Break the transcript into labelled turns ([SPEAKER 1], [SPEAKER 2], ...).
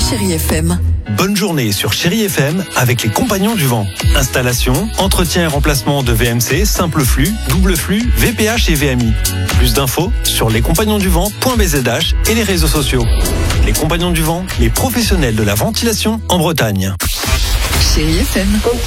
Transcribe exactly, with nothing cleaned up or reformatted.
[SPEAKER 1] Chérie F M.
[SPEAKER 2] Bonne journée sur Chérie F M avec les Compagnons du Vent. Installation, entretien et remplacement de V M C, simple flux, double flux, V P H et V M I. Plus d'infos sur lescompagnonsduvent point b z h et les réseaux sociaux. Les Compagnons du Vent, les professionnels de la ventilation en Bretagne.
[SPEAKER 1] Chérie F M.